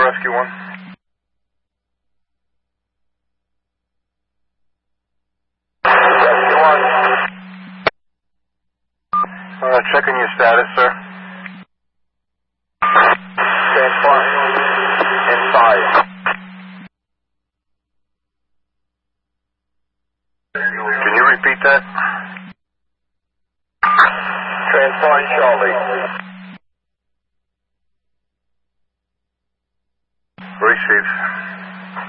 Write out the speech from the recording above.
Rescue 1. Rescue 1. Checking your status, sir. Stand by. Inside. Can you repeat that? Transport Charlie.